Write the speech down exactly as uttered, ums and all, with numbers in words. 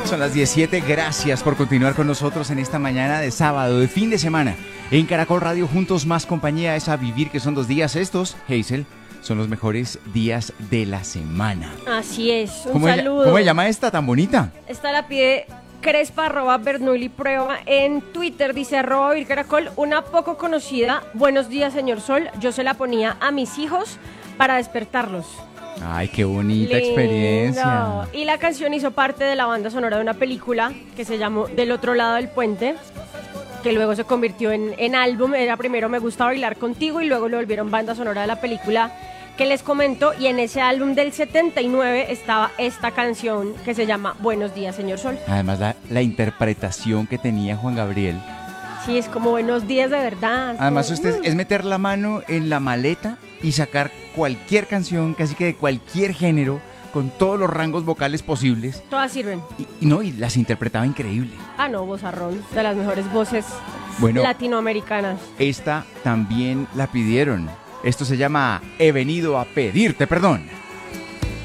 Son las diecisiete, gracias por continuar con nosotros en esta mañana de sábado, de fin de semana. En Caracol Radio, juntos más compañía es a vivir, que son dos días estos, Hazel, son los mejores días de la semana. Así es, un ¿Cómo saludo. Ella, ¿Cómo se llama esta tan bonita? Esta la pide Crespa, arroba Bernoulli Prueba en Twitter, dice arroba Vir Caracol, una poco conocida, buenos días señor Sol, yo se la ponía a mis hijos para despertarlos. Ay, qué bonita Lindo. experiencia. Y la canción hizo parte de la banda sonora de una película que se llamó Del otro lado del puente, que luego se convirtió en, en álbum. Era primero Me gusta bailar contigo y luego lo volvieron banda sonora de la película que les comento, y en ese álbum del setenta y nueve estaba esta canción que se llama Buenos días señor Sol. Además, la, la interpretación que tenía Juan Gabriel. Sí, es como buenos días de verdad. Además, como, usted mm. es meter la mano en la maleta y sacar cualquier canción, casi que de cualquier género, con todos los rangos vocales posibles. Todas sirven. Y, y no, y las interpretaba increíble. Ah, no, vozarrón, de las mejores voces Bueno, latinoamericanas. esta también la pidieron. Esto se llama He venido a pedirte perdón.